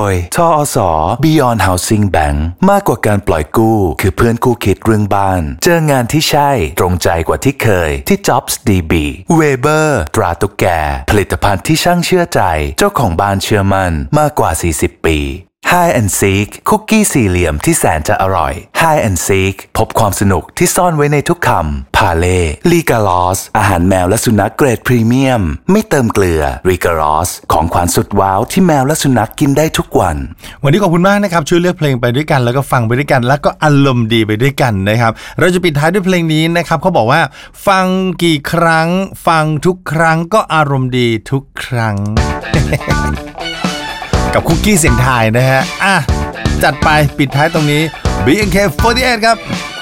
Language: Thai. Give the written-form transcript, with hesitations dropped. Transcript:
ยทอส. Beyond Housing Bank มากกว่าการปล่อยกู้คือเพื่อนคู่คิดเรื่องบ้านเจองานที่ใช่ตรงใจกว่าที่เคยที่ Jobs DB Weber ตราตุ๊กแกผลิตภัณฑ์ที่ช่างเชื่อใจเจ้าของบ้านเชื่อมั่นมากกว่า40 ปีHide and Seek คุกกี้สี่เหลี่ยมที่แสนจะอร่อย Hide and Seek พบความสนุกที่ซ่อนไว้ในทุกคำพาเล่ลีกาลอสอาหารแมวและสุนัขเกรดพรีเมียมไม่เติมเกลือลีกาลอสของขวัญสุดว้าวที่แมวและสุนัขกินได้ทุกวันวันนี้ขอบคุณมากนะครับช่วยเลือกเพลงไปด้วยกันแล้วก็ฟังไปด้วยกันแล้วก็อารมณ์ดีไปด้วยกันนะครับเราจะปิดท้ายด้วยเพลงนี้นะครับเขาบอกว่าฟังกี่ครั้งฟังทุกครั้งก็อารมณ์ดีทุกครั้ง กับคุกกี้เสียงไทยนะฮะจัดไปปิดท้ายตรงนี้ BNK48 ครับ